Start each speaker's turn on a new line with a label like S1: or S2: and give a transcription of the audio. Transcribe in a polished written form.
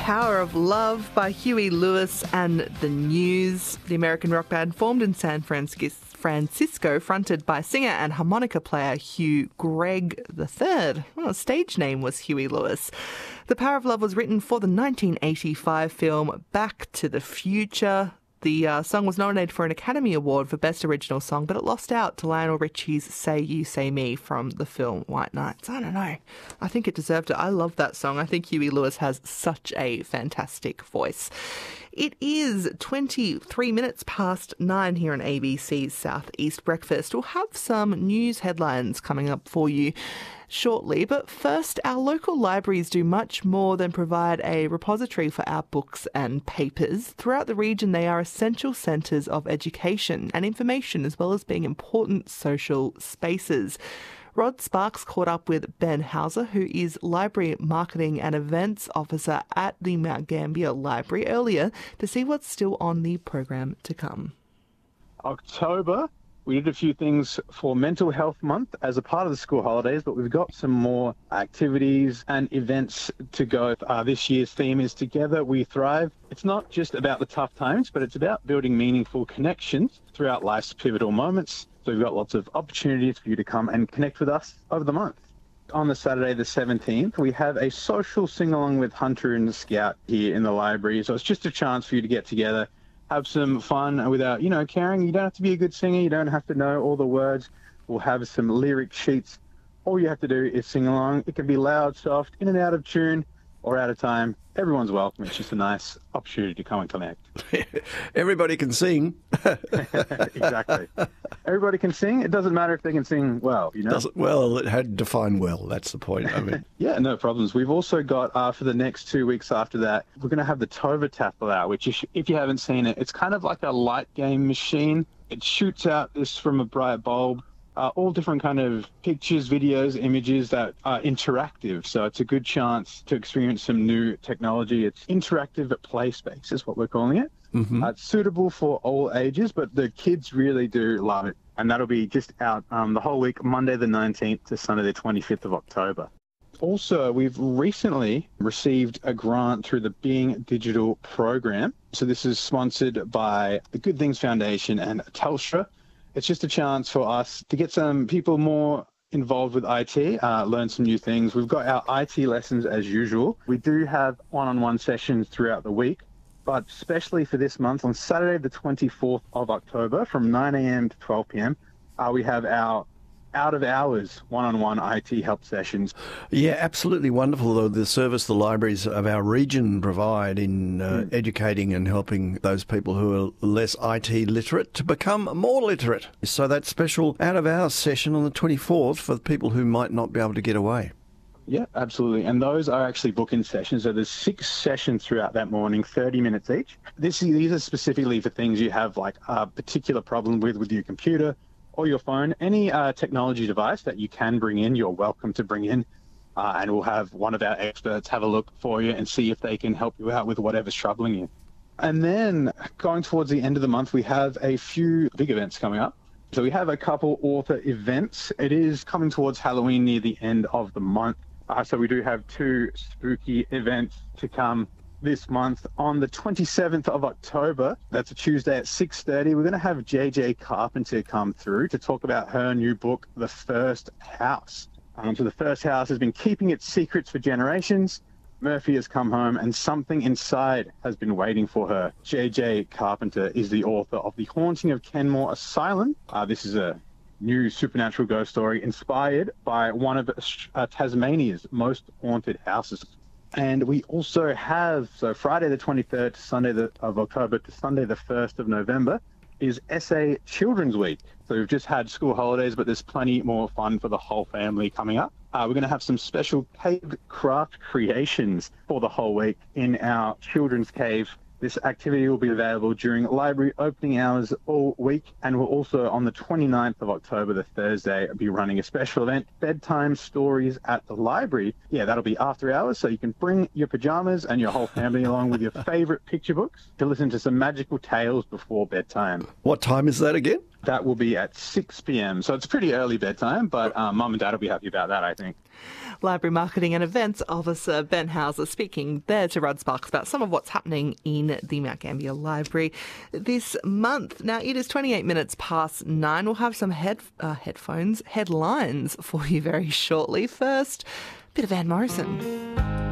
S1: Power of Love by Huey Lewis and the News. The American rock band formed in San Francisco, fronted by singer and harmonica player Hugh Gregg III. Well, his stage name was Huey Lewis. The Power of Love was written for the 1985 film Back to the Future. The song was nominated for an Academy Award for Best Original Song, but it lost out to Lionel Richie's Say You, Say Me from the film White Nights. I don't know. I think it deserved it. I love that song. I think Huey Lewis has such a fantastic voice. It is 23 minutes past 9 here on ABC's Southeast Breakfast. We'll have some news headlines coming up for you shortly, but first, our local libraries do much more than provide a repository for our books and papers. Throughout the region, they are essential centres of education and information, as well as being important social spaces. Rod Sparks caught up with Ben Hauser, who is Library Marketing and Events Officer at the Mount Gambier Library, earlier to see what's still on the program to come.
S2: October, we did a few things for Mental Health Month as a part of the school holidays, but we've got some more activities and events to go. This year's theme is Together We Thrive. It's not just about the tough times, but it's about building meaningful connections throughout life's pivotal moments. So we've got lots of opportunities for you to come and connect with us over the month. On the Saturday the 17th, we have a social sing-along with Hunter and the Scout here in the library. So it's just a chance for you to get together, have some fun without, caring. You don't have to be a good singer. You don't have to know all the words. We'll have some lyric sheets. All you have to do is sing along. It can be loud, soft, in and out of tune, or out of time. Everyone's welcome. It's just a nice opportunity to come and connect.
S3: Everybody can sing.
S2: Exactly. Everybody can sing. It doesn't matter if they can sing well,
S3: Well, it had defined well. That's the point. I mean,
S2: yeah, no problems. We've also got, for the next 2 weeks after that, we're going to have the Tova Tackle out, which, if you haven't seen it, it's kind of like a light game machine. It shoots out this from a bright bulb. All different kind of pictures, videos, images that are interactive. So it's a good chance to experience some new technology. It's interactive play space is what we're calling it.
S3: Mm-hmm.
S2: It's suitable for all ages, but the kids really do love it. And that'll be just out the whole week, Monday the 19th to Sunday the 25th of October. Also, we've recently received a grant through the Being Digital program. So this is sponsored by the Good Things Foundation and Telstra. It's just a chance for us to get some people more involved with IT, learn some new things. We've got our IT lessons as usual. We do have one-on-one sessions throughout the week, but especially for this month, on Saturday the 24th of October from 9 a.m. to 12 p.m., we have our out-of-hours one-on-one IT help sessions.
S3: Yeah, absolutely wonderful, the service the libraries of our region provide in educating and helping those people who are less IT literate to become more literate. So that special out-of-hours session on the 24th for the people who might not be able to get away.
S2: Yeah, absolutely. And those are actually book-in sessions. So there's 6 sessions throughout that morning, 30 minutes each. These are specifically for things you have like a particular problem with your computer, or your phone, any technology device that you can bring in, you're welcome to bring in. And we'll have one of our experts have a look for you and see if they can help you out with whatever's troubling you. And then going towards the end of the month, we have a few big events coming up. So we have a couple author events. It is coming towards Halloween near the end of the month. So we do have 2 spooky events to come this month. On the 27th of October, that's a Tuesday at 6:30, we're going to have JJ Carpenter come through to talk about her new book, The First House. So The First House has been keeping its secrets for generations. Murphy has come home and something inside has been waiting for her. JJ Carpenter is the author of The Haunting of Kenmore Asylum. This is a new supernatural ghost story inspired by one of Tasmania's most haunted houses. And we also have, so Friday the 23rd to Sunday of October to Sunday the 1st of November is SA Children's Week. So we've just had school holidays, but there's plenty more fun for the whole family coming up. We're going to have some special cave craft creations for the whole week in our children's cave. This activity will be available during library opening hours all week, and we'll also, on the 29th of October, the Thursday, be running a special event, Bedtime Stories at the Library. Yeah, that'll be after hours, so you can bring your pajamas and your whole family along with your favourite picture books to listen to some magical tales before bedtime.
S3: What time is that again?
S2: That will be at 6 p.m. So it's pretty early bedtime, but Mum and Dad will be happy about that, I think.
S1: Library Marketing and Events Officer Ben Hauser speaking there to Rod Sparks about some of what's happening in the Mount Gambier Library this month. Now, it is 28 minutes past 9. We'll have some headlines for you very shortly. First, a bit of Van Morrison.